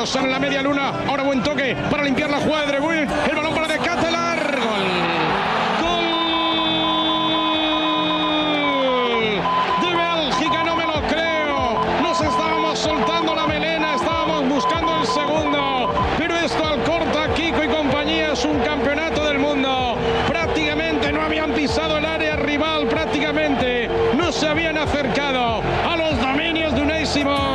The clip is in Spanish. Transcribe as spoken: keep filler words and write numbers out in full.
rozan en la media luna. Ahora buen toque para limpiar la jugada de De Bruyne. El balón para De Ketelaere. Gol. Gol de Bélgica, no me lo creo. Nos estábamos soltando la melena, estábamos buscando el segundo. Pero esto al corta Kiko y compañía es un campeonato del mundo. Prácticamente no habían pisado el área rival, prácticamente no se habían acercado a los dominios de Unai Simón.